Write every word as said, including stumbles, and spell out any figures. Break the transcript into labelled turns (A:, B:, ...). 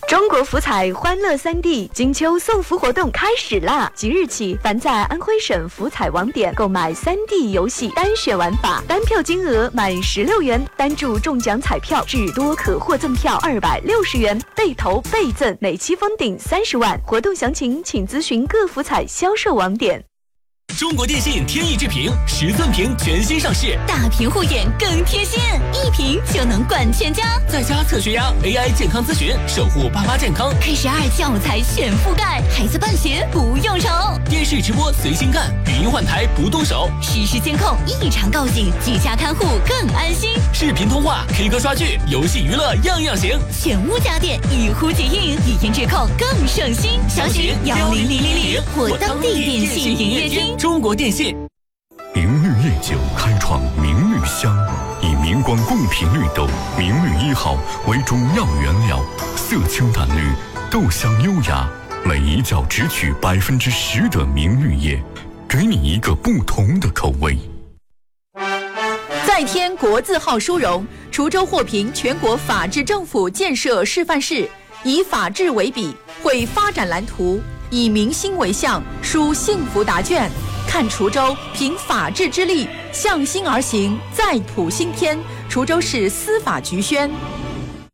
A: 中国福彩欢乐三 D 金秋送福活动开始啦！即日起，凡在安徽省福彩网点购买三 D 游戏单选玩法，单票金额满十六元，单注中奖彩票至多可获赠票二百六十元，倍投倍赠，每期封顶三十万。活动详情请咨询各福彩销售网点。
B: 中国电信天翼智屏十寸屏全新上市，
C: 大屏护眼更贴心，一屏就能管全家。
B: 在家测血压 ，A I 健康咨询，守护爸妈健康。
C: K 十二教材全覆盖，孩子办学不用愁。
B: 电视直播随心干，语音换台不动手。
C: 实时监控，异常告警，居家看护更安心。
B: 视频通话 ，K 歌刷剧，游戏娱乐样样行。
C: 全屋家电一呼即应，语音质控更省心。详询幺零零零零或当地电信营业厅。
B: 中国电信。
D: 明绿夜酒开创明绿香，以明光贡品绿豆明绿一号为主要原料，色清淡绿，豆香优雅，每一窖只取百分之十的明绿叶，给你一个不同的口味。
E: 再添国字号殊荣，滁州获评全国法治政府建设示范市，以法治为笔，绘发展蓝图，以民心为向，书幸福答卷。看滁州凭法治之力向心而行，再谱新篇。滁州市司法局宣。